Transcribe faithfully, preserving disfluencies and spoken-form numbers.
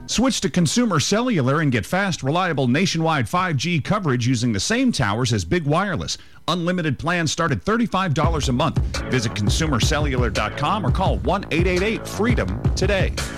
Switch to Consumer Cellular and get fast, reliable nationwide five G coverage using the same towers as Big Wireless. Unlimited plans start at thirty-five dollars a month. Visit consumer cellular dot com or call one eight eight eight freedom today.